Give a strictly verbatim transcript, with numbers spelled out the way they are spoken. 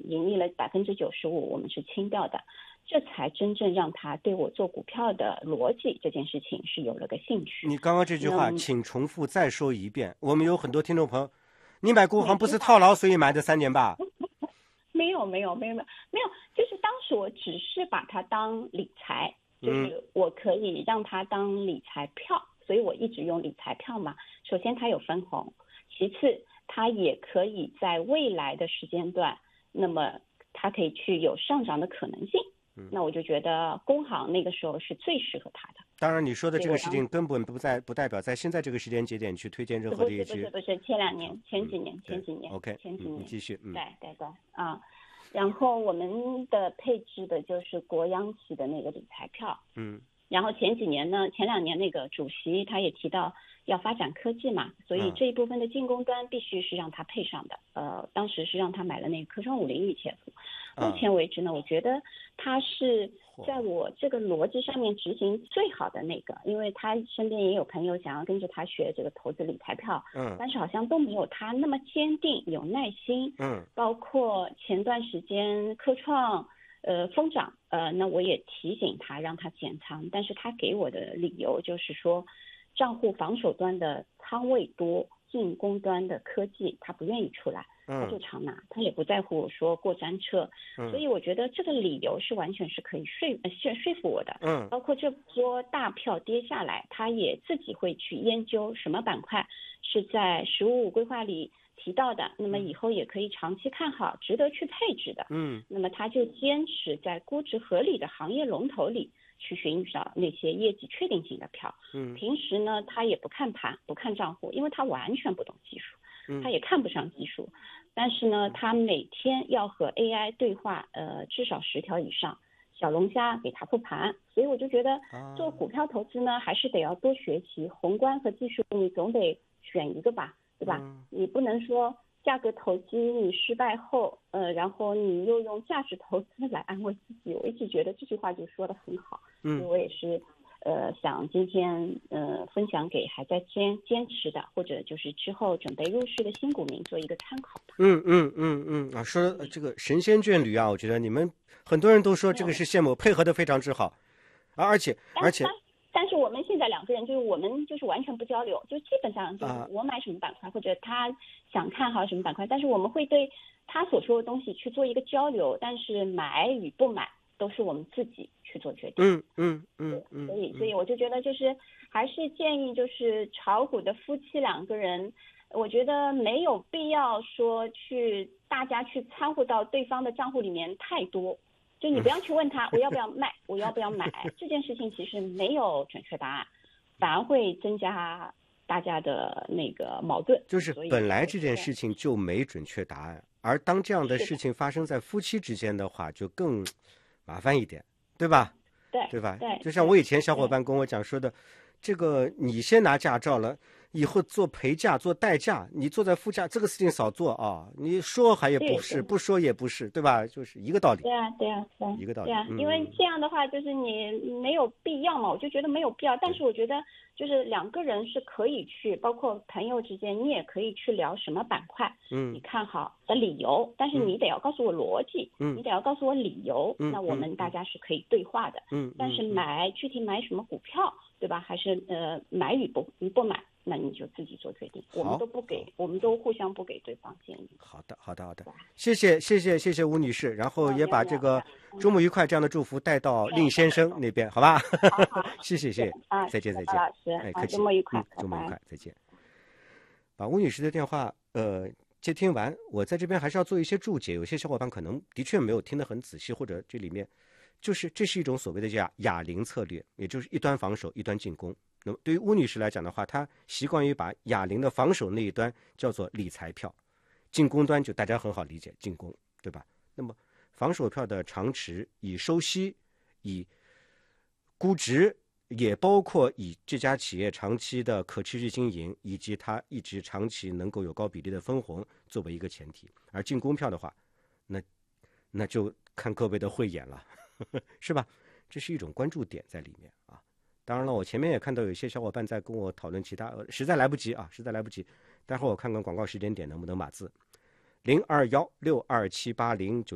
盈利了百分之九十五，我们是清掉的，这才真正让他对我做股票的逻辑这件事情是有了个兴趣。 你刚刚这句话，请重复再说一遍。我们有很多听众朋友，你买国航不是套牢，所以买的三年吧？ 没有没有没有没有没有，就是当时我只是把它当理财，就是我可以让它当理财票，所以我一直用理财票嘛。首先它有分红，其次它也可以在未来的时间段，那么它可以去有上涨的可能性。那我就觉得工行那个时候是最适合它的。 当然，你说的这个事情根本不在不代表在现在这个时间节点去推荐任何的一句。 不是不是不是，前两年、前几年、前几年 ，OK， 前几年， 你继续。 对对对啊。然后我们的配置的就是国央企的那个理财票。嗯。然后前几年呢，前两年那个主席他也提到要发展科技嘛，所以这一部分的进攻端必须是让他配上的。呃，当时是让他买了那个科创五零 E T F。目前为止呢，我觉得他是在我这个逻辑上面执行最好的那个，因为他身边也有朋友想要跟着他学这个投资理财票，嗯，但是好像都没有他那么坚定有耐心，嗯，包括前段时间科创呃疯涨，呃，那我也提醒他让他减仓，但是他给我的理由就是说，账户防守端的仓位多，进攻端的科技他不愿意出来。他就常拿，他也不在乎说过山车，嗯、所以我觉得这个理由是完全是可以说呃说服我的。嗯，包括这波大票跌下来，他也自己会去研究什么板块是在“十五五”规划里提到的，那么以后也可以长期看好，值得去配置的。嗯，那么他就坚持在估值合理的行业龙头里去寻找那些业绩确定性的票。嗯，平时呢，他也不看盘，不看账户，因为他完全不懂技术。他也看不上技术，但是呢，他每天要和 A I 对话，呃，至少十条以上，小龙虾给他复盘，所以我就觉得做股票投资呢，还是得要多学习宏观和技术，你总得选一个吧，对吧？你不能说价格投机你失败后，呃，然后你又用价值投资来安慰自己，我一直觉得这句话就说得很好，嗯，所以我也是。呃，想今天呃分享给还在坚坚持的，或者就是之后准备入市的新股民做一个参考吧。 嗯嗯嗯嗯啊，说这个神仙眷侣啊，我觉得你们很多人都说这个是羡慕，配合的非常之好，啊，而且而且。 但是我们现在两个人就是我们就是完全不交流，就基本上就是我买什么板块、啊、或者他想看好什么板块，但是我们会对他所说的东西去做一个交流，但是买与不买都是我们自己去做决定。 嗯嗯嗯嗯。 所以所以我就觉得就是还是建议就是炒股的夫妻两个人，我觉得没有必要说去大家去掺和到对方的账户里面太多。就你不要去问他我要不要卖，我要不要买，这件事情其实没有准确答案，反而会增加大家的那个矛盾。 就是本来这件事情就没准确答案，而当这样的事情发生在夫妻之间的话，就更麻烦一点，对吧？ 对， 对吧？ 对， 就像我以前小伙伴跟我讲说的，这个你先拿驾照了，以后做陪驾做代驾，你坐在副驾这个事情少做啊，你说还也不是，不说也不是，对吧？就是一个道理。 对啊对啊对啊， 一个道理。 对啊、 嗯， 因为这样的话就是你没有必要嘛，我就觉得没有必要。但是我觉得就是两个人是可以去，包括朋友之间，你也可以去聊什么板块，嗯，你看好的理由，但是你得要告诉我逻辑，嗯，你得要告诉我理由，嗯，那我们大家是可以对话的，嗯，但是买具体买什么股票，对吧？还是呃买与不不买，那你就自己做决定。我们都不给，我们都互相不给对方建议。 好的，好的，好的，谢谢，谢谢，谢谢吴女士，然后也把这个周末愉快这样的祝福带到令先生那边，好吧？谢谢，谢谢， 啊， 再见，再见， 老师， 哎，客气， 周末愉快， 周末愉快，再见。把吴女士的电话呃接听完，我在这边还是要做一些注解，有些小伙伴可能的确没有听得很仔细，或者这里面就是这是一种所谓的叫哑铃策略，也就是一端防守一端进攻。那么对于吴女士来讲的话，她习惯于把哑铃的防守那一端叫做理财票，进攻端就大家很好理解，进攻，对吧？那么防守票的长持，以收息，以估值，也包括以这家企业长期的可持续经营，以及它一直长期能够有高比例的分红作为一个前提。而进攻票的话，那那就看各位的慧眼了，呵呵，是吧？这是一种关注点在里面啊。当然了，我前面也看到有些小伙伴在跟我讨论其他，实在来不及啊，实在来不及。待会儿我看看广告时间点能不能码字，零二幺六二七八零九。